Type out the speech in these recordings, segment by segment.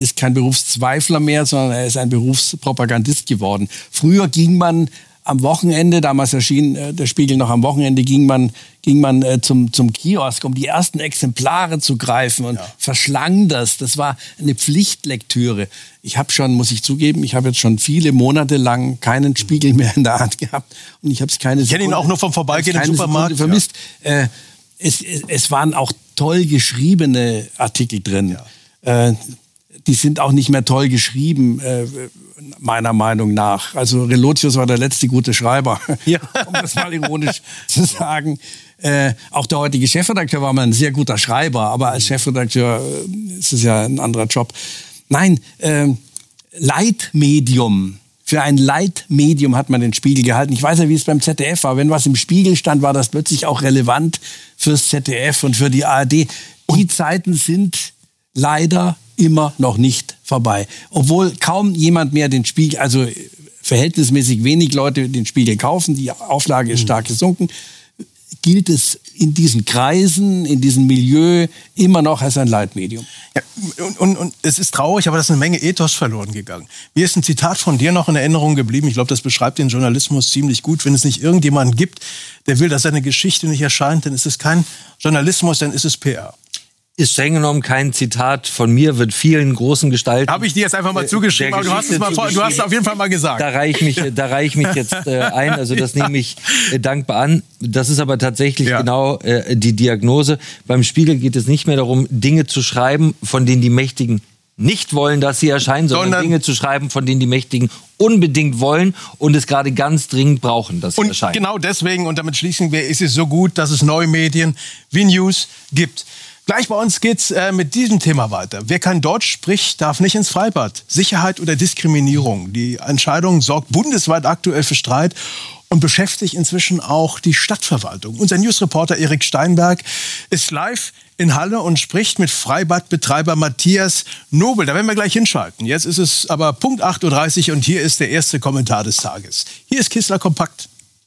ist kein Berufszweifler mehr, sondern er ist ein Berufspropagandist geworden. Früher ging man am Wochenende, damals erschien der Spiegel noch am Wochenende, ging man zum Kiosk, um die ersten Exemplare zu greifen und verschlang das. Das war eine Pflichtlektüre. Muss ich zugeben, ich habe jetzt schon viele Monate lang keinen Spiegel mehr in der Hand gehabt und ich habe es keine Sekunde. Ich kenne ihn auch nur vom Vorbeigehen im Supermarkt. Vermisst. Ja. Es waren auch toll geschriebene Artikel drin. Ja. Die sind auch nicht mehr toll geschrieben, meiner Meinung nach. Also Relotius war der letzte gute Schreiber, um das mal ironisch zu sagen. Auch der heutige Chefredakteur war mal ein sehr guter Schreiber, aber als Chefredakteur ist es ja ein anderer Job. Nein, Leitmedium. Für ein Leitmedium hat man den Spiegel gehalten. Ich weiß ja, wie es beim ZDF war. Wenn was im Spiegel stand, war das plötzlich auch relevant fürs ZDF und für die ARD. Die Zeiten sind leider immer noch nicht vorbei. Obwohl kaum jemand mehr den Spiegel, also verhältnismäßig wenig Leute den Spiegel kaufen, die Auflage ist stark gesunken, gilt es in diesen Kreisen, in diesem Milieu immer noch als ein Leitmedium. Ja, und es ist traurig, aber da ist eine Menge Ethos verloren gegangen. Mir ist ein Zitat von dir noch in Erinnerung geblieben. Ich glaube, das beschreibt den Journalismus ziemlich gut. Wenn es nicht irgendjemanden gibt, der will, dass seine Geschichte nicht erscheint, dann ist es kein Journalismus, dann ist es PR. Ist streng genommen kein Zitat von mir, wird vielen großen Gestalten. Habe ich dir jetzt einfach mal zugeschrieben, aber du hast es auf jeden Fall mal gesagt. Da reiche ich mich jetzt ein, also das nehme ich dankbar an. Das ist aber tatsächlich genau die Diagnose. Beim Spiegel geht es nicht mehr darum, Dinge zu schreiben, von denen die Mächtigen nicht wollen, dass sie erscheinen, sondern Dinge zu schreiben, von denen die Mächtigen unbedingt wollen und es gerade ganz dringend brauchen, dass sie erscheinen. Und genau deswegen, und damit schließen wir, ist es so gut, dass es neue Medien wie News gibt. Gleich bei uns geht's mit diesem Thema weiter. Wer kein Deutsch spricht, darf nicht ins Freibad. Sicherheit oder Diskriminierung. Die Entscheidung sorgt bundesweit aktuell für Streit und beschäftigt inzwischen auch die Stadtverwaltung. Unser Newsreporter Erik Steinberg ist live in Halle und spricht mit Freibadbetreiber Matthias Nobel. Da werden wir gleich hinschalten. Jetzt ist es aber Punkt 8.30 Uhr und hier ist der erste Kommentar des Tages. Hier ist Kissler Kompakt.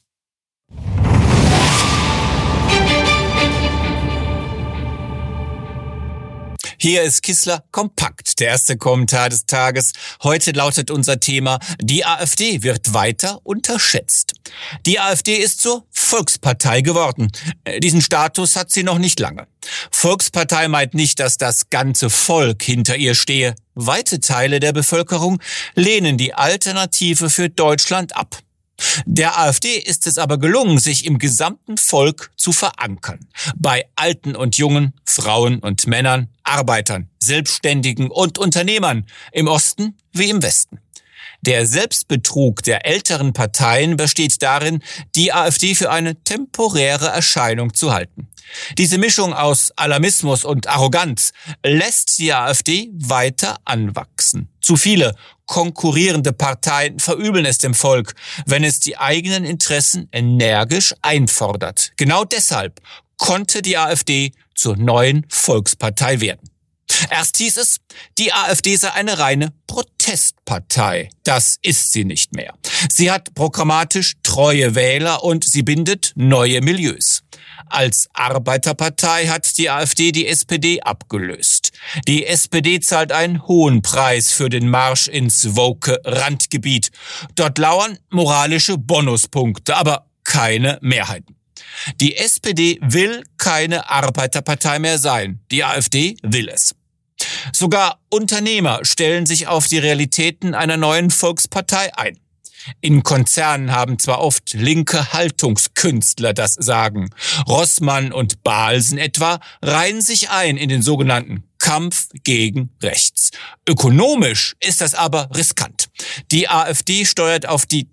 Hier ist Kissler Kompakt, der erste Kommentar des Tages. Heute lautet unser Thema: Die AfD wird weiter unterschätzt. Die AfD ist zur Volkspartei geworden. Diesen Status hat sie noch nicht lange. Volkspartei meint nicht, dass das ganze Volk hinter ihr stehe. Weite Teile der Bevölkerung lehnen die Alternative für Deutschland ab. Der AfD ist es aber gelungen, sich im gesamten Volk zu verankern. Bei Alten und Jungen, Frauen und Männern, Arbeitern, Selbstständigen und Unternehmern, im Osten wie im Westen. Der Selbstbetrug der älteren Parteien besteht darin, die AfD für eine temporäre Erscheinung zu halten. Diese Mischung aus Alarmismus und Arroganz lässt die AfD weiter anwachsen. Zu viele konkurrierende Parteien verübeln es dem Volk, wenn es die eigenen Interessen energisch einfordert. Genau deshalb konnte die AfD zur neuen Volkspartei werden. Erst hieß es, die AfD sei eine reine Protestpartei. Das ist sie nicht mehr. Sie hat programmatisch treue Wähler und sie bindet neue Milieus. Als Arbeiterpartei hat die AfD die SPD abgelöst. Die SPD zahlt einen hohen Preis für den Marsch ins woke Randgebiet. Dort lauern moralische Bonuspunkte, aber keine Mehrheiten. Die SPD will keine Arbeiterpartei mehr sein. Die AfD will es. Sogar Unternehmer stellen sich auf die Realitäten einer neuen Volkspartei ein. In Konzernen haben zwar oft linke Haltungskünstler das Sagen. Rossmann und Balsen etwa reihen sich ein in den sogenannten Kampf gegen Rechts. Ökonomisch ist das aber riskant. Die AfD steuert auf die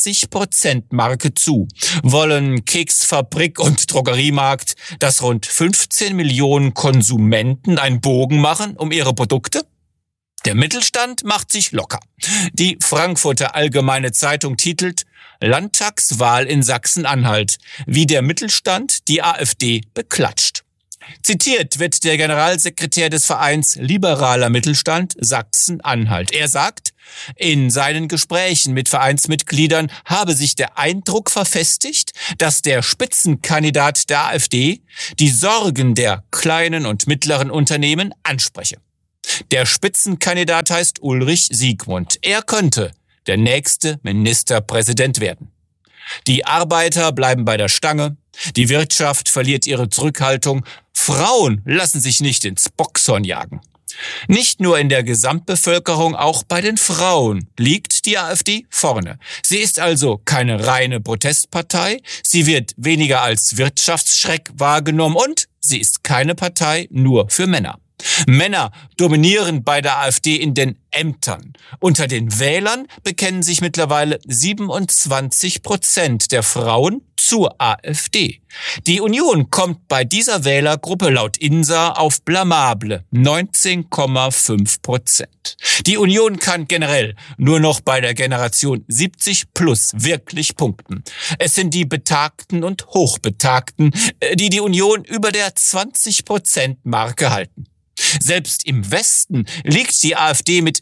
30%-Marke zu. Wollen Keksfabrik und Drogeriemarkt, dass rund 15 Millionen Konsumenten einen Bogen machen um ihre Produkte? Der Mittelstand macht sich locker. Die Frankfurter Allgemeine Zeitung titelt: Landtagswahl in Sachsen-Anhalt. Wie der Mittelstand die AfD beklatscht. Zitiert wird der Generalsekretär des Vereins Liberaler Mittelstand Sachsen-Anhalt. Er sagt, in seinen Gesprächen mit Vereinsmitgliedern habe sich der Eindruck verfestigt, dass der Spitzenkandidat der AfD die Sorgen der kleinen und mittleren Unternehmen anspreche. Der Spitzenkandidat heißt Ulrich Siegmund. Er könnte der nächste Ministerpräsident werden. Die Arbeiter bleiben bei der Stange, die Wirtschaft verliert ihre Zurückhaltung, Frauen lassen sich nicht ins Boxhorn jagen. Nicht nur in der Gesamtbevölkerung, auch bei den Frauen liegt die AfD vorne. Sie ist also keine reine Protestpartei, sie wird weniger als Wirtschaftsschreck wahrgenommen und sie ist keine Partei nur für Männer. Männer dominieren bei der AfD in den Ämtern. Unter den Wählern bekennen sich mittlerweile 27% der Frauen zur AfD. Die Union kommt bei dieser Wählergruppe laut INSA auf blamable 19,5%. Die Union kann generell nur noch bei der Generation 70 plus wirklich punkten. Es sind die Betagten und Hochbetagten, die die Union über der 20%-Marke halten. Selbst im Westen liegt die AfD mit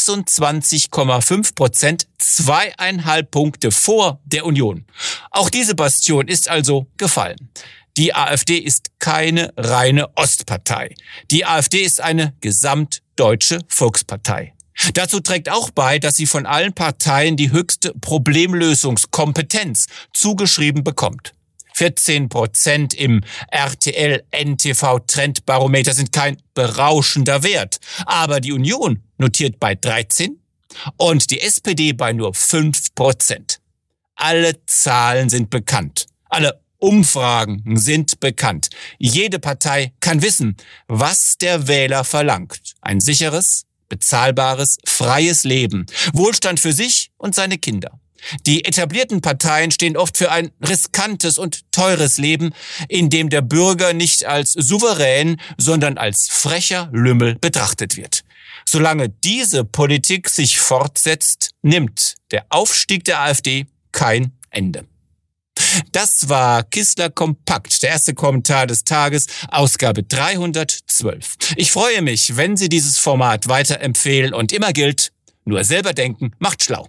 26,5% 2,5 Punkte vor der Union. Auch diese Bastion ist also gefallen. Die AfD ist keine reine Ostpartei. Die AfD ist eine gesamtdeutsche Volkspartei. Dazu trägt auch bei, dass sie von allen Parteien die höchste Problemlösungskompetenz zugeschrieben bekommt. 14% im RTL-NTV-Trendbarometer sind kein berauschender Wert. Aber die Union notiert bei 13 und die SPD bei nur 5%. Alle Zahlen sind bekannt. Alle Umfragen sind bekannt. Jede Partei kann wissen, was der Wähler verlangt. Ein sicheres, bezahlbares, freies Leben. Wohlstand für sich und seine Kinder. Die etablierten Parteien stehen oft für ein riskantes und teures Leben, in dem der Bürger nicht als souverän, sondern als frecher Lümmel betrachtet wird. Solange diese Politik sich fortsetzt, nimmt der Aufstieg der AfD kein Ende. Das war Kistler Kompakt, der erste Kommentar des Tages, Ausgabe 312. Ich freue mich, wenn Sie dieses Format weiterempfehlen und immer gilt, nur selber denken macht schlau.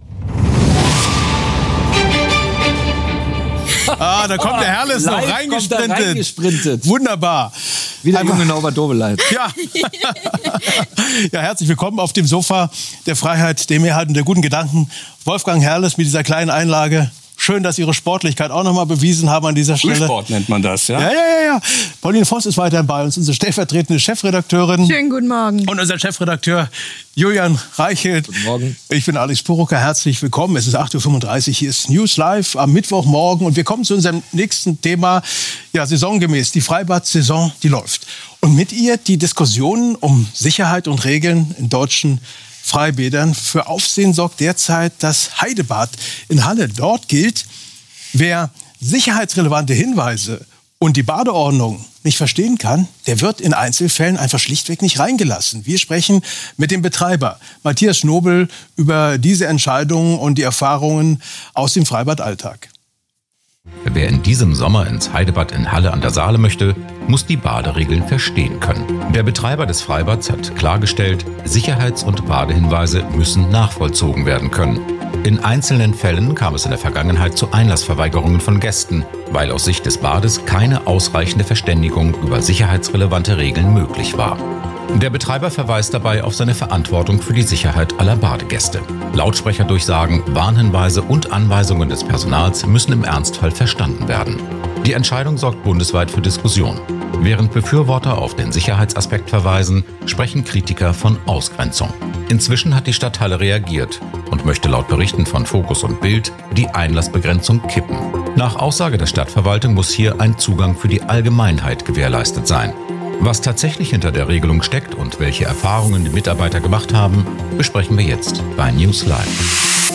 Ah, da kommt der Herrles noch reingesprintet. Wunderbar. Wie der junge Norbert Doveleit. Ja. Ja, herzlich willkommen auf dem Sofa der Freiheit, der Mehrheit und der guten Gedanken. Wolfgang Herles mit dieser kleinen Einlage. Schön, dass Sie Ihre Sportlichkeit auch nochmal bewiesen haben an dieser Stelle. Frühsport nennt man das, ja? Ja. Pauline Voss ist weiterhin bei uns, unsere stellvertretende Chefredakteurin. Schönen guten Morgen. Und unser Chefredakteur Julian Reichelt. Guten Morgen. Ich bin Alex Purucker, herzlich willkommen. Es ist 8.35 Uhr, hier ist News Live am Mittwochmorgen. Und wir kommen zu unserem nächsten Thema, ja, saisongemäß. Die Freibad-Saison, die läuft. Und mit ihr die Diskussionen um Sicherheit und Regeln in deutschen Freibädern. Für Aufsehen sorgt derzeit das Heidebad in Halle. Dort gilt, wer sicherheitsrelevante Hinweise und die Badeordnung nicht verstehen kann, der wird in Einzelfällen einfach schlichtweg nicht reingelassen. Wir sprechen mit dem Betreiber Matthias Nobel über diese Entscheidungen und die Erfahrungen aus dem Freibadalltag. Wer in diesem Sommer ins Heidebad in Halle an der Saale möchte, muss die Baderegeln verstehen können. Der Betreiber des Freibads hat klargestellt, Sicherheits- und Badehinweise müssen nachvollzogen werden können. In einzelnen Fällen kam es in der Vergangenheit zu Einlassverweigerungen von Gästen, weil aus Sicht des Bades keine ausreichende Verständigung über sicherheitsrelevante Regeln möglich war. Der Betreiber verweist dabei auf seine Verantwortung für die Sicherheit aller Badegäste. Lautsprecherdurchsagen, Warnhinweise und Anweisungen des Personals müssen im Ernstfall verstanden werden. Die Entscheidung sorgt bundesweit für Diskussion. Während Befürworter auf den Sicherheitsaspekt verweisen, sprechen Kritiker von Ausgrenzung. Inzwischen hat die Stadt Halle reagiert und möchte laut Berichten von Focus und Bild die Einlassbegrenzung kippen. Nach Aussage der Stadtverwaltung muss hier ein Zugang für die Allgemeinheit gewährleistet sein. Was tatsächlich hinter der Regelung steckt und welche Erfahrungen die Mitarbeiter gemacht haben, besprechen wir jetzt bei News Live.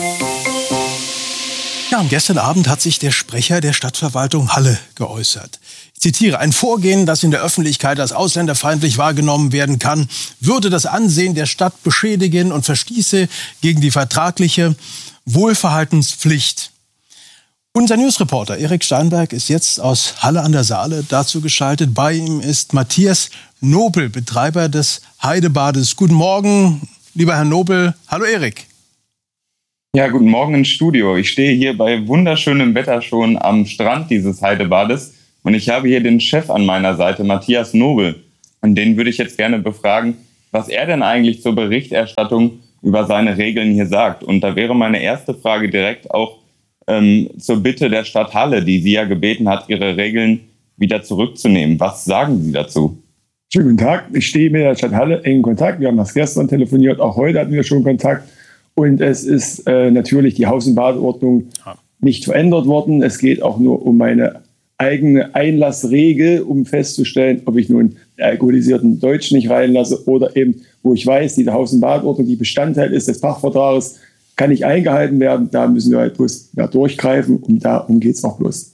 Ja, und gestern Abend hat sich der Sprecher der Stadtverwaltung Halle geäußert. Ich zitiere: Ein Vorgehen, das in der Öffentlichkeit als ausländerfeindlich wahrgenommen werden kann, würde das Ansehen der Stadt beschädigen und verstieße gegen die vertragliche Wohlverhaltenspflicht. Unser Newsreporter Erik Steinberg ist jetzt aus Halle an der Saale dazu geschaltet. Bei ihm ist Matthias Nobel, Betreiber des Heidebades. Guten Morgen, lieber Herr Nobel. Hallo Erik. Ja, guten Morgen ins Studio. Ich stehe hier bei wunderschönem Wetter schon am Strand dieses Heidebades und ich habe hier den Chef an meiner Seite, Matthias Nobel. Und den würde ich jetzt gerne befragen, was er denn eigentlich zur Berichterstattung über seine Regeln hier sagt. Und da wäre meine erste Frage direkt auch zur Bitte der Stadt Halle, die Sie ja gebeten hat, ihre Regeln wieder zurückzunehmen. Was sagen Sie dazu? Schönen guten Tag. Ich stehe mit der Stadt Halle eng in Kontakt. Wir haben das gestern telefoniert, auch heute hatten wir schon Kontakt. Und es ist natürlich die Haus- und Badeordnung nicht verändert worden. Es geht auch nur um meine eigene Einlassregel, um festzustellen, ob ich nun alkoholisierten Deutsch nicht reinlasse oder eben, wo ich weiß, die Haus- und Badeordnung, die Bestandteil ist des Fachvertrages, kann nicht eingehalten werden. Da müssen wir halt bloß durchgreifen und darum geht es auch bloß.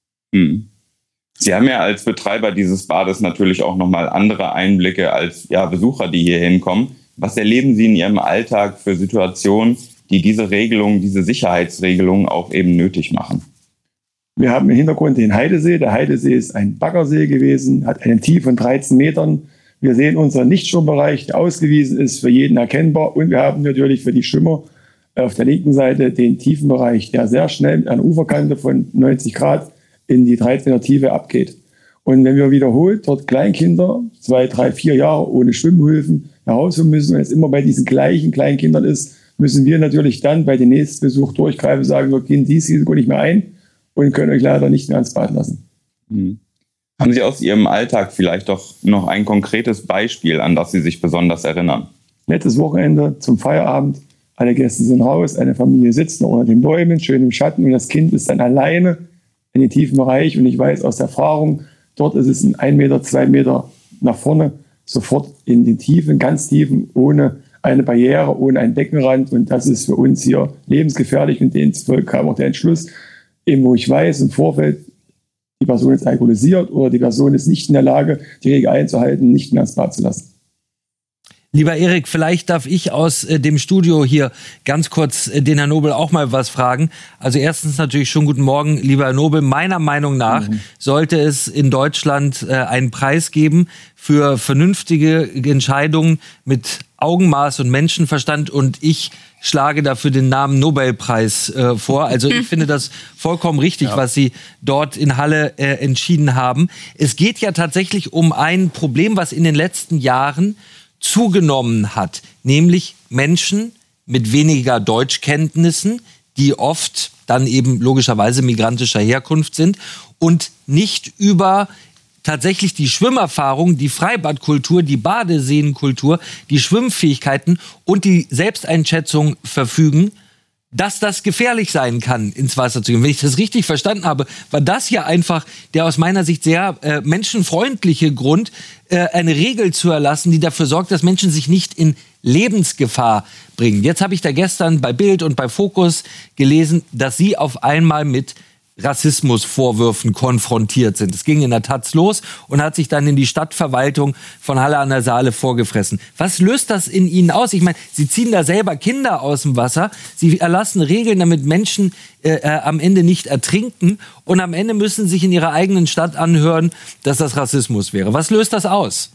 Sie haben ja als Betreiber dieses Bades natürlich auch nochmal andere Einblicke als Besucher, die hier hinkommen. Was erleben Sie in Ihrem Alltag für Situationen, die diese Regelung, diese Sicherheitsregelung auch eben nötig machen? Wir haben im Hintergrund den Heidesee. Der Heidesee ist ein Baggersee gewesen, hat eine Tiefe von 13 Metern. Wir sehen unseren Nichtschwimmbereich, der ausgewiesen ist, für jeden erkennbar. Und wir haben natürlich für die Schwimmer auf der linken Seite den Tiefenbereich, der sehr schnell mit einer Uferkante von 90 Grad in die 13 Meter Tiefe abgeht. Und wenn wir wiederholt dort Kleinkinder, 2, 3, 4 Jahre ohne Schwimmhilfen nach Hause müssen und es immer bei diesen gleichen Kleinkindern ist, müssen wir natürlich dann bei dem nächsten Besuch durchgreifen und sagen, wir gehen dieses Risiko nicht mehr ein und können euch leider nicht mehr ans Bad lassen. Haben Sie aus Ihrem Alltag vielleicht doch noch ein konkretes Beispiel, an das Sie sich besonders erinnern? Letztes Wochenende zum Feierabend, alle Gäste sind raus, eine Familie sitzt noch unter den Bäumen, schön im Schatten und das Kind ist dann alleine in den tiefen Bereich und ich weiß aus Erfahrung, dort ist es ein 1 Meter, 2 Meter nach vorne, sofort in den Tiefen, ganz tiefen, ohne eine Barriere, ohne einen Beckenrand und das ist für uns hier lebensgefährlich und demzufolge kam auch der Entschluss, eben wo ich weiß im Vorfeld, die Person ist alkoholisiert oder die Person ist nicht in der Lage, die Regel einzuhalten, nicht mehr ins Bad zu lassen. Lieber Erik, vielleicht darf ich aus dem Studio hier ganz kurz den Herrn Nobel auch mal was fragen. Also erstens natürlich schon guten Morgen, lieber Herr Nobel. Meiner Meinung nach sollte es in Deutschland einen Preis geben für vernünftige Entscheidungen mit Augenmaß und Menschenverstand und ich schlage dafür den Namen Nobelpreis vor. Also ich finde das vollkommen richtig, was Sie dort in Halle entschieden haben. Es geht ja tatsächlich um ein Problem, was in den letzten Jahren zugenommen hat, nämlich Menschen mit weniger Deutschkenntnissen, die oft dann eben logischerweise migrantischer Herkunft sind und nicht über tatsächlich die Schwimmerfahrung, die Freibadkultur, die Badeseenkultur, die Schwimmfähigkeiten und die Selbsteinschätzung verfügen, dass das gefährlich sein kann, ins Wasser zu gehen. Wenn ich das richtig verstanden habe, war das ja einfach der aus meiner Sicht sehr menschenfreundliche Grund, eine Regel zu erlassen, die dafür sorgt, dass Menschen sich nicht in Lebensgefahr bringen. Jetzt habe ich da gestern bei Bild und bei Focus gelesen, dass Sie auf einmal mit Rassismusvorwürfen konfrontiert sind. Es ging in der Taz los und hat sich dann in die Stadtverwaltung von Halle an der Saale vorgefressen. Was löst das in Ihnen aus? Ich meine, Sie ziehen da selber Kinder aus dem Wasser, Sie erlassen Regeln, damit Menschen am Ende nicht ertrinken und am Ende müssen sich in ihrer eigenen Stadt anhören, dass das Rassismus wäre. Was löst das aus?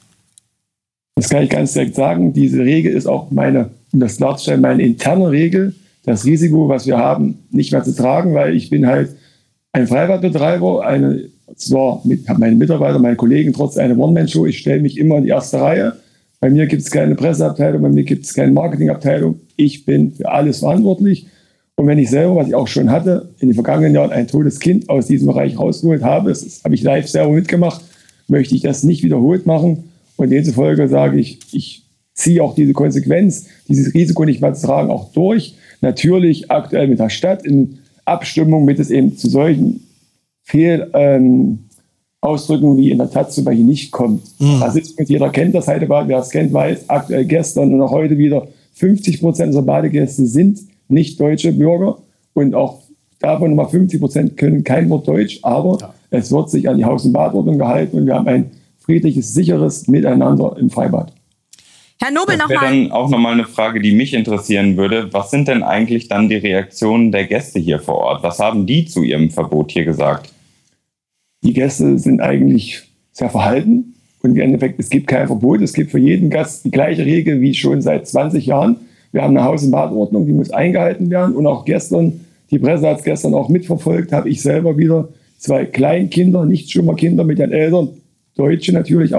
Das kann ich ganz direkt sagen. Diese Regel ist auch meine, um das klarzustellen, meine interne Regel, das Risiko, was wir haben, nicht mehr zu tragen, weil ich bin halt ein Freibadbetreiber, habe meine Mitarbeiter, meine Kollegen trotz einer One-Man-Show. Ich stelle mich immer in die erste Reihe. Bei mir gibt es keine Presseabteilung, bei mir gibt es keine Marketingabteilung. Ich bin für alles verantwortlich. Und wenn ich selber, was ich auch schon hatte, in den vergangenen Jahren ein totes Kind aus diesem Bereich rausgeholt habe, das habe ich live selber mitgemacht, möchte ich das nicht wiederholt machen. Und demzufolge sage ich, ich ziehe auch diese Konsequenz, dieses Risiko nicht mehr zu tragen, auch durch. Natürlich aktuell mit der Stadt in Abstimmung, mit es eben zu solchen Fehlausdrücken wie in der Taz zum Beispiel nicht kommt. Rassismus, jeder kennt das Heidebad, wer es kennt, weiß, aktuell gestern und auch heute wieder 50% unserer Badegäste sind nicht deutsche Bürger und auch davon nochmal 50% können kein Wort Deutsch, aber es wird sich an die Haus- und Badordnung gehalten und wir haben ein friedliches, sicheres Miteinander im Freibad. Herr Nobel, das wäre dann auch nochmal eine Frage, die mich interessieren würde. Was sind denn eigentlich dann die Reaktionen der Gäste hier vor Ort? Was haben die zu ihrem Verbot hier gesagt? Die Gäste sind eigentlich sehr verhalten und im Endeffekt, es gibt kein Verbot. Es gibt für jeden Gast die gleiche Regel wie schon seit 20 Jahren. Wir haben eine Haus- und Badordnung, die muss eingehalten werden. Und auch gestern, die Presse hat es gestern auch mitverfolgt, habe ich selber wieder 2 Kleinkinder, Nichtschwimmerkinder mit ihren Eltern, Deutsche natürlich auch,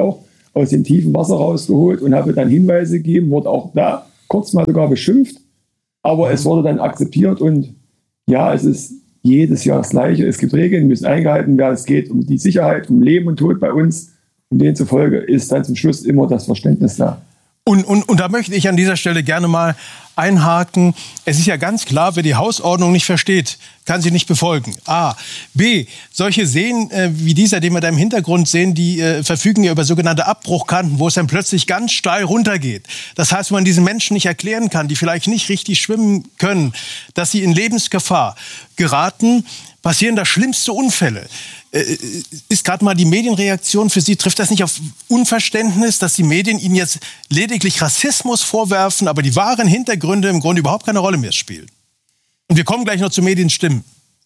aus dem tiefen Wasser rausgeholt und habe dann Hinweise gegeben, wurde auch da kurz mal sogar beschimpft, aber es wurde dann akzeptiert und ja, es ist jedes Jahr das Gleiche. Es gibt Regeln, die müssen eingehalten werden. Es geht um die Sicherheit, um Leben und Tod bei uns. Und demzufolge ist dann zum Schluss immer das Verständnis da. Und da möchte ich an dieser Stelle gerne mal einhaken. Es ist ja ganz klar, wer die Hausordnung nicht versteht, kann sie nicht befolgen. A. B. Solche Seen wie dieser, den wir da im Hintergrund sehen, die verfügen ja über sogenannte Abbruchkanten, wo es dann plötzlich ganz steil runtergeht. Das heißt, wenn man diesen Menschen nicht erklären kann, die vielleicht nicht richtig schwimmen können, dass sie in Lebensgefahr geraten, passieren da schlimmste Unfälle. Ist gerade mal die Medienreaktion für Sie, trifft das nicht auf Unverständnis, dass die Medien Ihnen jetzt lediglich Rassismus vorwerfen, aber die wahren Hintergründe im Grunde überhaupt keine Rolle mehr spielen? Und wir kommen gleich noch zu Medienstimmen.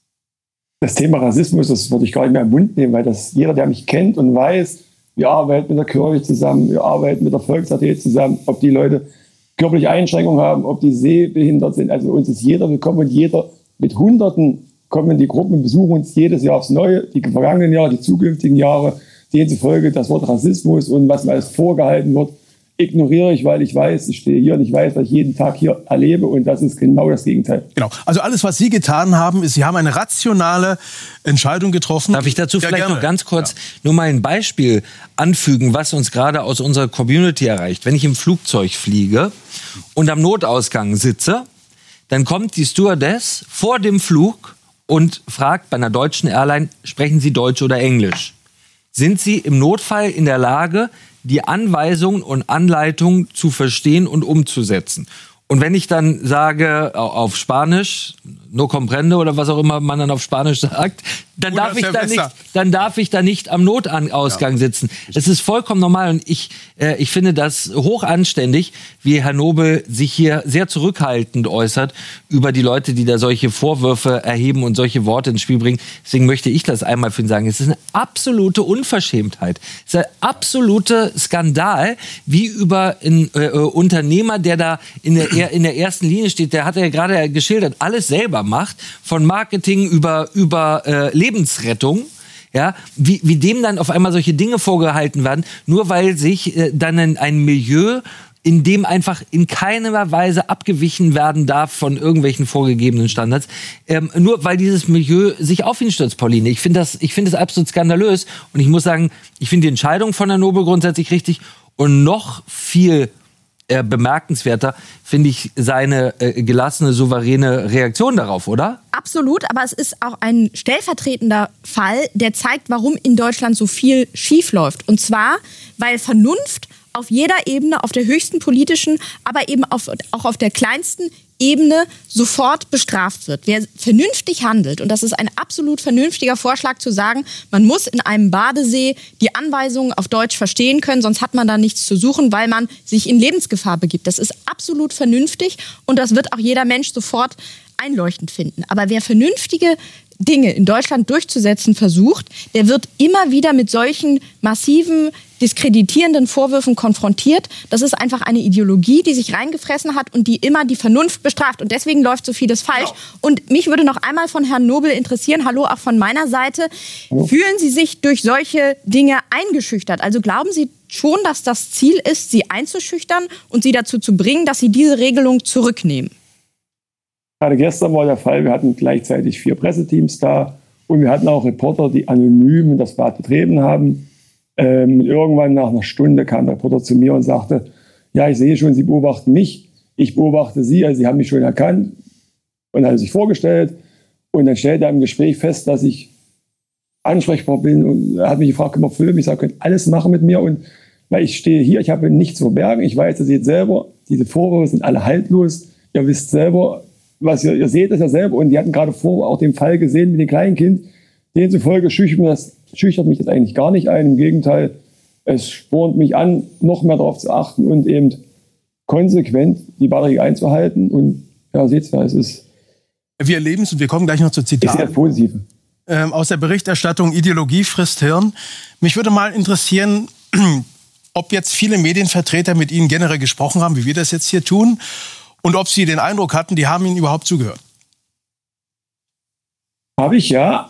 Das Thema Rassismus, das würde ich gar nicht mehr im Mund nehmen, weil das jeder, der mich kennt und weiß, wir arbeiten mit der Kirche zusammen, wir arbeiten mit der Volks-AT zusammen, ob die Leute körperliche Einschränkungen haben, ob die sehbehindert sind. Also uns ist jeder willkommen und jeder mit Hunderten kommen in die Gruppen und besuchen uns jedes Jahr aufs Neue, die vergangenen Jahre, die zukünftigen Jahre. Demzufolge das Wort Rassismus und was mir alles vorgehalten wird, ignoriere ich, weil ich weiß, ich stehe hier und ich weiß, was ich jeden Tag hier erlebe und das ist genau das Gegenteil. Genau. Also alles, was Sie getan haben, ist, Sie haben eine rationale Entscheidung getroffen. Darf ich dazu vielleicht gerne noch ganz kurz nur mal ein Beispiel anfügen, was uns gerade aus unserer Community erreicht. Wenn ich im Flugzeug fliege und am Notausgang sitze, dann kommt die Stewardess vor dem Flug und fragt bei einer deutschen Airline, sprechen Sie Deutsch oder Englisch? Sind Sie im Notfall in der Lage, die Anweisungen und Anleitungen zu verstehen und umzusetzen? Und wenn ich dann sage auf Spanisch, no comprende oder was auch immer man dann auf Spanisch sagt, dann darf ich da nicht am Notausgang sitzen. Das ist vollkommen normal und ich finde das hoch anständig, wie Herr Nobel sich hier sehr zurückhaltend äußert über die Leute, die da solche Vorwürfe erheben und solche Worte ins Spiel bringen. Deswegen möchte ich das einmal für ihn sagen. Es ist eine absolute Unverschämtheit. Es ist ein absoluter Skandal, wie über einen Unternehmer, der da in der ersten Linie steht, der hat ja gerade geschildert, alles selber macht, von Marketing über Lebensrettung, ja, wie dem dann auf einmal solche Dinge vorgehalten werden, nur weil sich dann ein Milieu, in dem einfach in keiner Weise abgewichen werden darf von irgendwelchen vorgegebenen Standards, nur weil dieses Milieu sich auf ihn stürzt, Pauline. Ich finde das absolut skandalös und ich muss sagen, ich finde die Entscheidung von Herrn Nobel grundsätzlich richtig und noch viel bemerkenswerter finde ich seine gelassene, souveräne Reaktion darauf, oder? Absolut, aber es ist auch ein stellvertretender Fall, der zeigt, warum in Deutschland so viel schiefläuft. Und zwar, weil Vernunft auf jeder Ebene, auf der höchsten politischen, aber eben auch auf der kleinsten Ebene sofort bestraft wird. Wer vernünftig handelt, und das ist ein absolut vernünftiger Vorschlag zu sagen, man muss in einem Badesee die Anweisungen auf Deutsch verstehen können, sonst hat man da nichts zu suchen, weil man sich in Lebensgefahr begibt. Das ist absolut vernünftig und das wird auch jeder Mensch sofort einleuchtend finden. Aber wer vernünftige Dinge in Deutschland durchzusetzen versucht, der wird immer wieder mit solchen massiven, diskreditierenden Vorwürfen konfrontiert. Das ist einfach eine Ideologie, die sich reingefressen hat und die immer die Vernunft bestraft. Und deswegen läuft so vieles falsch. Genau. Und mich würde noch einmal von Herrn Nobel interessieren, hallo auch von meiner Seite, fühlen Sie sich durch solche Dinge eingeschüchtert? Also glauben Sie schon, dass das Ziel ist, Sie einzuschüchtern und Sie dazu zu bringen, dass Sie diese Regelung zurücknehmen? Gerade gestern war der Fall, wir hatten gleichzeitig 4 Presseteams da und wir hatten auch Reporter, die anonym das Bad betreten haben. Irgendwann nach einer Stunde kam der Reporter zu mir und sagte, ja, ich sehe schon, Sie beobachten mich, ich beobachte Sie, also Sie haben mich schon erkannt und hat sich vorgestellt und dann stellte er im Gespräch fest, dass ich ansprechbar bin und er hat mich gefragt, können wir filmen? Ich sage, könnt alles machen mit mir und weil ich stehe hier, ich habe nichts zu verbergen, ich weiß, ihr seht selber, diese Vorwürfe sind alle haltlos, ihr wisst selber, was ihr seht es ja selber und die hatten gerade vor auch den Fall gesehen mit dem kleinen Kind. Demzufolge schüchtert mich das eigentlich gar nicht ein. Im Gegenteil, es spornt mich an, noch mehr darauf zu achten und eben konsequent die Batterie einzuhalten. Und ja, seht ihr, es ist... Wir erleben es und wir kommen gleich noch zu Zitaten. Ist sehr positiv. Aus der Berichterstattung Ideologie frisst Hirn. Mich würde mal interessieren, ob jetzt viele Medienvertreter mit Ihnen generell gesprochen haben, wie wir das jetzt hier tun. Und ob Sie den Eindruck hatten, die haben Ihnen überhaupt zugehört? Habe ich, ja.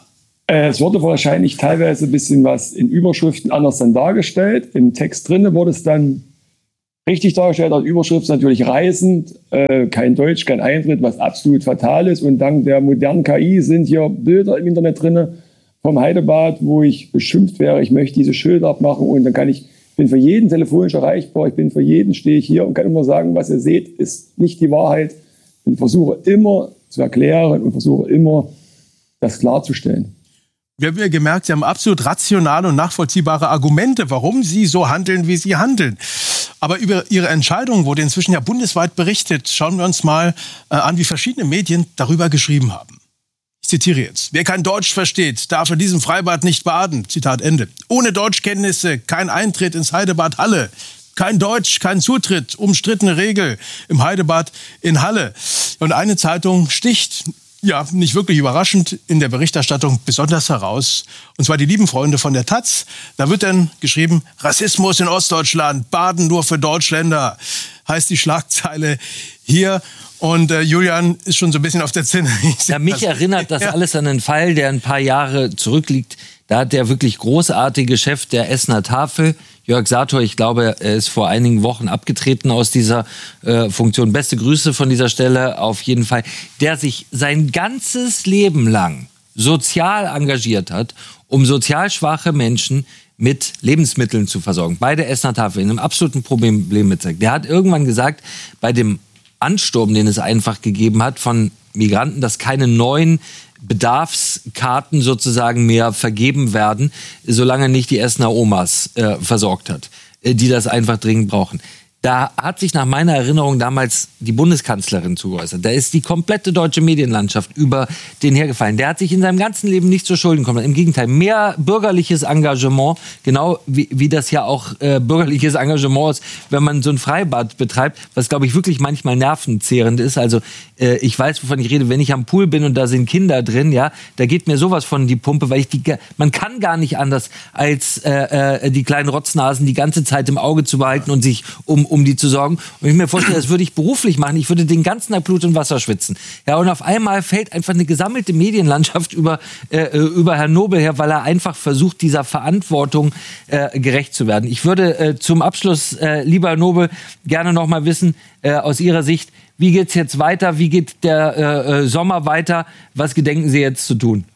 Es wurde wahrscheinlich teilweise ein bisschen was in Überschriften anders dann dargestellt. Im Text drin wurde es dann richtig dargestellt. Als Überschrift natürlich reisend, kein Deutsch, kein Eintritt, was absolut fatal ist. Und dank der modernen KI sind hier Bilder im Internet drin vom Heidebad, wo ich beschimpft wäre, ich möchte diese Schilder abmachen und dann bin für jeden telefonisch erreichbar, ich bin für jeden, stehe ich hier und kann immer sagen, was ihr seht, ist nicht die Wahrheit. Und versuche immer zu erklären und versuche immer, das klarzustellen. Wir haben ja gemerkt, Sie haben absolut rationale und nachvollziehbare Argumente, warum Sie so handeln, wie Sie handeln. Aber über Ihre Entscheidung wurde inzwischen ja bundesweit berichtet. Schauen wir uns mal an, wie verschiedene Medien darüber geschrieben haben. Ich zitiere jetzt. Wer kein Deutsch versteht, darf in diesem Freibad nicht baden. Zitat Ende. Ohne Deutschkenntnisse kein Eintritt ins Heidebad Halle. Kein Deutsch, kein Zutritt. Umstrittene Regel im Heidebad in Halle. Und eine Zeitung sticht, ja, nicht wirklich überraschend, in der Berichterstattung besonders heraus. Und zwar die lieben Freunde von der Taz. Da wird dann geschrieben, Rassismus in Ostdeutschland, Baden nur für Deutschländer, heißt die Schlagzeile hier. Und Julian ist schon so ein bisschen auf der Zinne. Ja, mich erinnert das alles an einen Fall, der ein paar Jahre zurückliegt. Da hat der wirklich großartige Chef der Essener Tafel, Jörg Sator, ich glaube, er ist vor einigen Wochen abgetreten aus dieser Funktion. Beste Grüße von dieser Stelle auf jeden Fall. Der sich sein ganzes Leben lang sozial engagiert hat, um sozial schwache Menschen mit Lebensmitteln zu versorgen. Bei der Essener Tafel, in einem absoluten Problem mit. Der hat irgendwann gesagt, bei dem Ansturm, den es einfach gegeben hat von Migranten, dass keine neuen Bedarfskarten sozusagen mehr vergeben werden, solange nicht die Essener Omas versorgt hat, die das einfach dringend brauchen. Da hat sich nach meiner Erinnerung damals die Bundeskanzlerin zugeäußert. Da ist die komplette deutsche Medienlandschaft über den hergefallen. Der hat sich in seinem ganzen Leben nicht zu Schulden kommen. Im Gegenteil, mehr bürgerliches Engagement, genau wie das ja auch bürgerliches Engagement ist, wenn man so ein Freibad betreibt, was, glaube ich, wirklich manchmal nervenzehrend ist. Also ich weiß, wovon ich rede, wenn ich am Pool bin und da sind Kinder drin, ja, da geht mir sowas von die Pumpe, weil man kann gar nicht anders, als die kleinen Rotznasen die ganze Zeit im Auge zu behalten und sich um die zu sorgen. Und ich mir vorstelle, das würde ich beruflich machen. Ich würde den ganzen Tag Blut und Wasser schwitzen. Ja, und auf einmal fällt einfach eine gesammelte Medienlandschaft über Herrn Nobel her, weil er einfach versucht, dieser Verantwortung gerecht zu werden. Ich würde zum Abschluss, lieber Herr Nobel, gerne noch mal wissen, aus Ihrer Sicht, wie geht's jetzt weiter? Wie geht der Sommer weiter? Was gedenken Sie jetzt zu tun?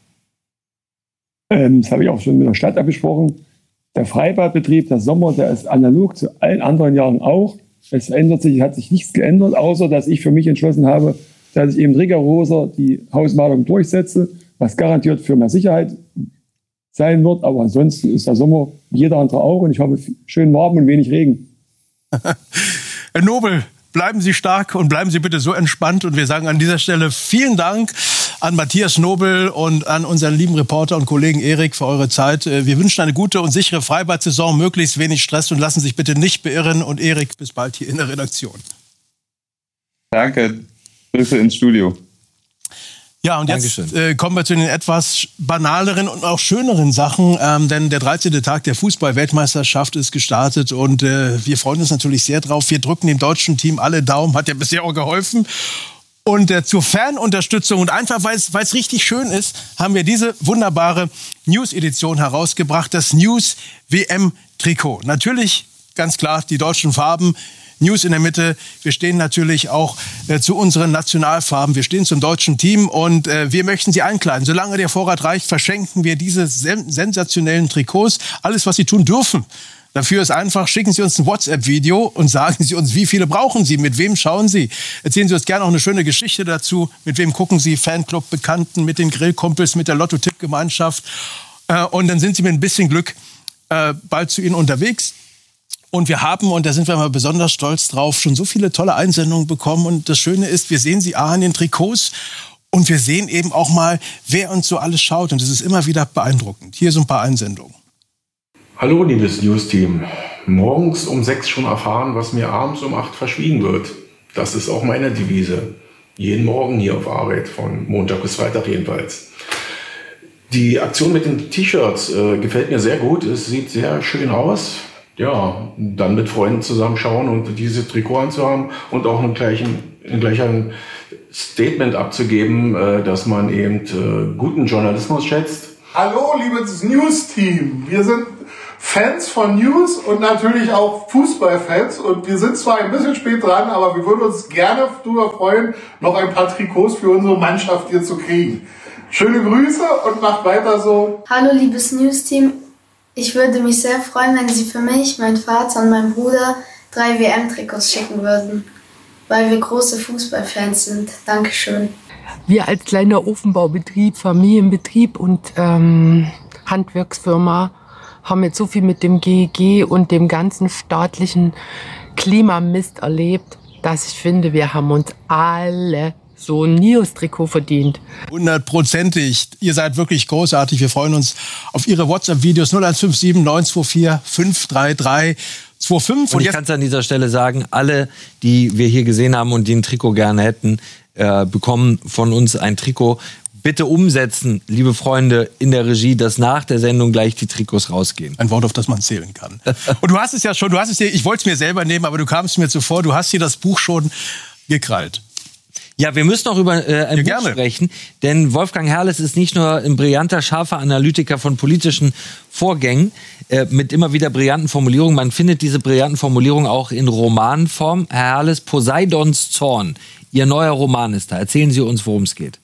Das habe ich auch schon mit der Stadt abgesprochen. Der Freibadbetrieb, der Sommer, der ist analog zu allen anderen Jahren auch. Es hat sich nichts geändert, außer dass ich für mich entschlossen habe, dass ich eben rigoroser die Hausmalung durchsetze, was garantiert für mehr Sicherheit sein wird. Aber ansonsten ist der Sommer wie jeder andere auch und ich habe schön warm und wenig Regen. Herr Nobel, bleiben Sie stark und bleiben Sie bitte so entspannt. Und wir sagen an dieser Stelle vielen Dank an Matthias Nobel und an unseren lieben Reporter und Kollegen Erik für eure Zeit. Wir wünschen eine gute und sichere Freibad-Saison, möglichst wenig Stress und lassen Sie sich bitte nicht beirren. Und Erik, bis bald hier in der Redaktion. Danke. Grüße ins Studio. Ja, und jetzt kommen wir zu den etwas banaleren und auch schöneren Sachen, denn der 13. Tag der Fußball-Weltmeisterschaft ist gestartet und wir freuen uns natürlich sehr drauf. Wir drücken dem deutschen Team alle Daumen, hat ja bisher auch geholfen. Und zur Fanunterstützung und einfach, weil es richtig schön ist, haben wir diese wunderbare News-Edition herausgebracht, das News-WM-Trikot. Natürlich, ganz klar, die deutschen Farben, News in der Mitte. Wir stehen natürlich auch zu unseren Nationalfarben. Wir stehen zum deutschen Team und wir möchten Sie einkleiden. Solange der Vorrat reicht, verschenken wir diese sensationellen Trikots. Alles, was Sie tun dürfen. Dafür ist einfach, schicken Sie uns ein WhatsApp-Video und sagen Sie uns, wie viele brauchen Sie, mit wem schauen Sie. Erzählen Sie uns gerne auch eine schöne Geschichte dazu. Mit wem gucken Sie, Fanclub, Bekannten, mit den Grillkumpels, mit der Lotto-Tipp-Gemeinschaft. Und dann sind Sie mit ein bisschen Glück bald zu Ihnen unterwegs. Und wir haben, und da sind wir mal besonders stolz drauf, schon so viele tolle Einsendungen bekommen. Und das Schöne ist, wir sehen sie an den Trikots und wir sehen eben auch mal, wer uns so alles schaut. Und das ist immer wieder beeindruckend. Hier so ein paar Einsendungen. Hallo, liebes News-Team. Morgens um 6 schon erfahren, was mir abends um 8 verschwiegen wird. Das ist auch meine Devise. Jeden Morgen hier auf Arbeit, von Montag bis Freitag jedenfalls. Die Aktion mit den T-Shirts gefällt mir sehr gut. Es sieht sehr schön aus. Ja, dann mit Freunden zusammenschauen und diese Trikot anzuhaben und auch ein Statement abzugeben, dass man eben guten Journalismus schätzt. Hallo, liebes News-Team. Wir sind Fans von News und natürlich auch Fußballfans. Und wir sind zwar ein bisschen spät dran, aber wir würden uns gerne darüber freuen, noch ein paar Trikots für unsere Mannschaft hier zu kriegen. Schöne Grüße und macht weiter so. Hallo, liebes News-Team. Ich würde mich sehr freuen, wenn Sie für mich, meinen Vater und meinen Bruder 3 WM-Trikots schicken würden, weil wir große Fußballfans sind. Dankeschön. Wir als kleiner Ofenbaubetrieb, Familienbetrieb und Handwerksfirma haben jetzt so viel mit dem GEG und dem ganzen staatlichen Klimamist erlebt, dass ich finde, wir haben uns alle so ein News-Trikot verdient. 100%. Ihr seid wirklich großartig. Wir freuen uns auf Ihre WhatsApp-Videos 0157 924 533 25. Und ich kann es an dieser Stelle sagen, alle, die wir hier gesehen haben und die ein Trikot gerne hätten, bekommen von uns ein Trikot. Bitte umsetzen, liebe Freunde in der Regie, dass nach der Sendung gleich die Trikots rausgehen. Ein Wort, auf das man zählen kann. Und du hast es ja schon, ich wollte es mir selber nehmen, aber du kamst mir zuvor, du hast hier das Buch schon gekrallt. Ja, wir müssen auch über ein Buch sprechen, denn Wolfgang Herrles ist nicht nur ein brillanter, scharfer Analytiker von politischen Vorgängen mit immer wieder brillanten Formulierungen. Man findet diese brillanten Formulierungen auch in Romanform. Herr Herrles, Poseidons Zorn, Ihr neuer Roman ist da. Erzählen Sie uns, worum es geht.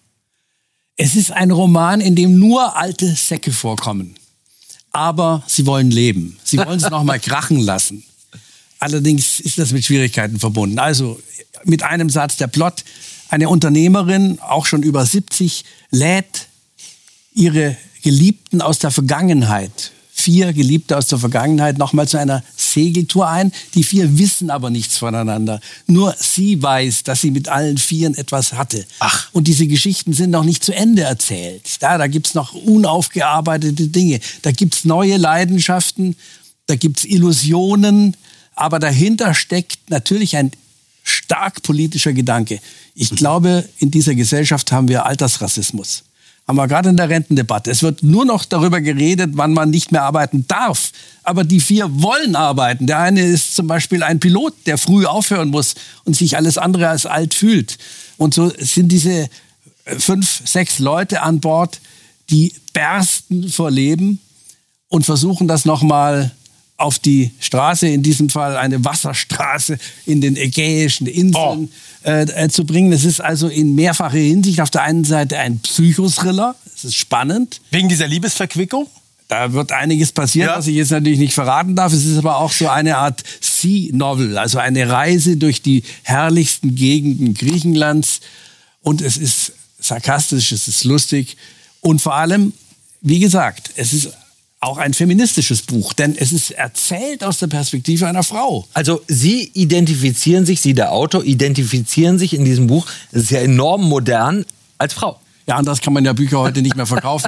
Es ist ein Roman, in dem nur alte Säcke vorkommen. Aber sie wollen leben. Sie wollen es noch mal krachen lassen. Allerdings ist das mit Schwierigkeiten verbunden. Also mit einem Satz der Plot. Eine Unternehmerin, auch schon über 70, lädt ihre Geliebten aus der Vergangenheit, 4 Geliebte aus der Vergangenheit, nochmal zu einer Segeltour ein. Die 4 wissen aber nichts voneinander. Nur sie weiß, dass sie mit allen 4 etwas hatte. Ach. Und diese Geschichten sind noch nicht zu Ende erzählt. Da gibt's noch unaufgearbeitete Dinge. Da gibt's neue Leidenschaften, da gibt's Illusionen. Aber dahinter steckt natürlich ein stark politischer Gedanke. Ich glaube, in dieser Gesellschaft haben wir Altersrassismus. Haben wir gerade in der Rentendebatte. Es wird nur noch darüber geredet, wann man nicht mehr arbeiten darf. Aber die 4 wollen arbeiten. Der eine ist zum Beispiel ein Pilot, der früh aufhören muss und sich alles andere als alt fühlt. Und so sind diese 5, 6 Leute an Bord, die bersten vor Leben und versuchen das nochmal auf die Straße, in diesem Fall eine Wasserstraße in den Ägäischen Inseln zu bringen. Es ist also in mehrfacher Hinsicht auf der einen Seite ein Psychothriller, es ist spannend. Wegen dieser Liebesverquickung? Da wird einiges passieren, was ich jetzt natürlich nicht verraten darf. Es ist aber auch so eine Art Sea-Novel, also eine Reise durch die herrlichsten Gegenden Griechenlands. Und es ist sarkastisch, es ist lustig und vor allem, wie gesagt, es ist auch ein feministisches Buch, denn es ist erzählt aus der Perspektive einer Frau. Also Sie identifizieren sich, Sie der Autor, identifizieren sich in diesem Buch, das ist ja enorm modern, als Frau. Ja, anders kann man ja Bücher heute nicht mehr verkaufen.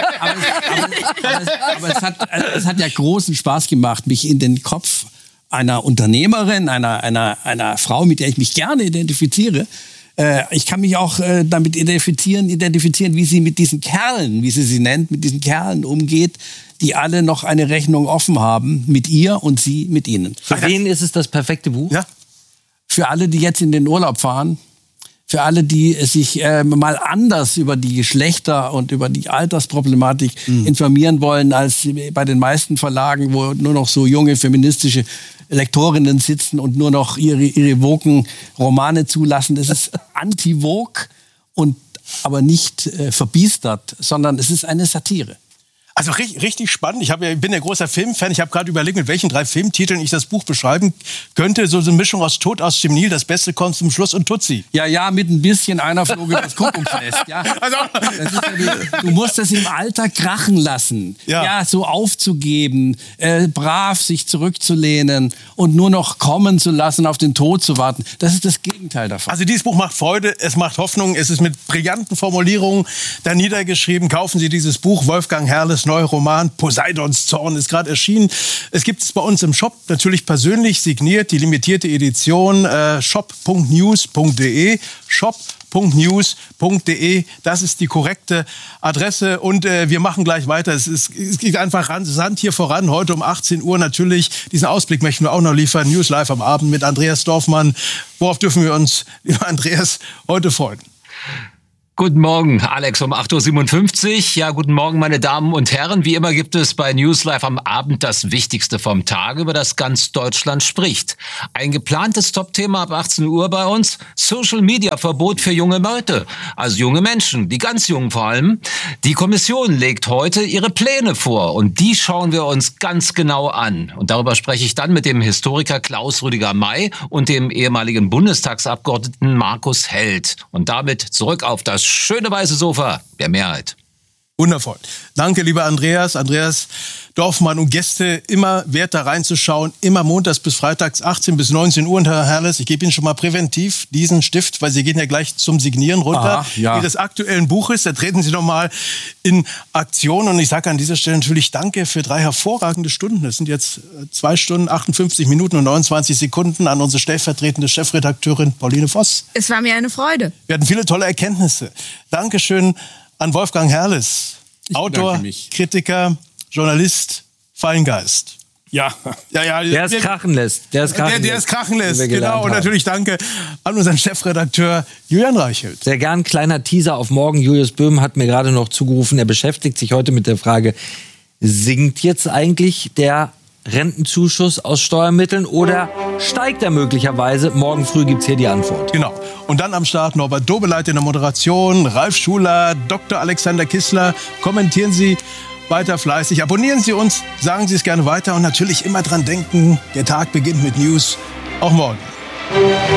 Aber es hat ja großen Spaß gemacht, mich in den Kopf einer Unternehmerin, einer Frau, mit der ich mich gerne identifiziere. Ich kann mich auch damit identifizieren, wie sie mit diesen Kerlen, wie sie sie nennt, mit diesen Kerlen umgeht, die alle noch eine Rechnung offen haben mit ihr und sie mit ihnen. Für wen ist es das perfekte Buch? Ja. Für alle, die jetzt in den Urlaub fahren, für alle, die sich mal anders über die Geschlechter und über die Altersproblematik informieren wollen, als bei den meisten Verlagen, wo nur noch so junge feministische Lektorinnen sitzen und nur noch ihre woken Romane zulassen. Das ist anti-woke und aber nicht verbiestert, sondern es ist eine Satire. Also richtig spannend. Ich bin ja großer Filmfan. Ich habe gerade überlegt, mit welchen 3 Filmtiteln ich das Buch beschreiben könnte. So eine Mischung aus Tod aus dem Nil, das Beste kommt zum Schluss und Tutsi. Ja, mit ein bisschen Einer flog übers Kuckucksnest. Ja. Also, du musst es im Alter krachen lassen. Ja, so aufzugeben, brav sich zurückzulehnen und nur noch kommen zu lassen, auf den Tod zu warten. Das ist das Gegenteil davon. Also dieses Buch macht Freude, es macht Hoffnung, es ist mit brillanten Formulierungen da niedergeschrieben. Kaufen Sie dieses Buch, Wolfgang Herrles neuer Roman Poseidons Zorn ist gerade erschienen. Es gibt es bei uns im Shop, natürlich persönlich signiert, die limitierte Edition, shop.news.de, shop.news.de, das ist die korrekte Adresse und wir machen gleich weiter. Es geht einfach rasant hier voran. Heute um 18 Uhr natürlich, diesen Ausblick möchten wir auch noch liefern. News Live am Abend mit Andreas Dorfmann. Worauf dürfen wir uns, lieber Andreas, heute freuen? Guten Morgen, Alex um 8.57 Uhr. Ja, guten Morgen, meine Damen und Herren. Wie immer gibt es bei News Live am Abend das Wichtigste vom Tag, über das ganz Deutschland spricht. Ein geplantes Top-Thema ab 18 Uhr bei uns. Social-Media-Verbot für junge Leute. Also junge Menschen, die ganz jungen vor allem. Die Kommission legt heute ihre Pläne vor und die schauen wir uns ganz genau an. Und darüber spreche ich dann mit dem Historiker Klaus Rüdiger May und dem ehemaligen Bundestagsabgeordneten Markus Held. Und damit zurück auf das schöne weiße Sofa der Mehrheit. Wundervoll. Danke, lieber Andreas. Andreas Dorfmann und Gäste, immer wert da reinzuschauen. Immer montags bis freitags 18 bis 19 Uhr. Und Herr Herles, ich gebe Ihnen schon mal präventiv diesen Stift, weil Sie gehen ja gleich zum Signieren runter. Wie das aktuellen Buch ist, da treten Sie noch mal in Aktion. Und ich sage an dieser Stelle natürlich Danke für 3 hervorragende Stunden. Das sind jetzt 2 Stunden, 58 Minuten und 29 Sekunden an unsere stellvertretende Chefredakteurin Pauline Voss. Es war mir eine Freude. Wir hatten viele tolle Erkenntnisse. Dankeschön an Wolfgang Herles, Autor, Kritiker, Journalist, Feingeist. Ja. Der es krachen lässt. Der es krachen lässt, genau. Und natürlich danke an unseren Chefredakteur Julian Reichelt. Sehr gern, kleiner Teaser auf morgen. Julius Böhm hat mir gerade noch zugerufen, er beschäftigt sich heute mit der Frage, sinkt jetzt eigentlich der Rentenzuschuss aus Steuermitteln oder steigt er möglicherweise? Morgen früh gibt's hier die Antwort. Genau. Und dann am Start Norbert Dobeleit in der Moderation, Ralf Schuler, Dr. Alexander Kissler. Kommentieren Sie weiter fleißig, abonnieren Sie uns, sagen Sie es gerne weiter und natürlich immer dran denken, der Tag beginnt mit News. Auch morgen.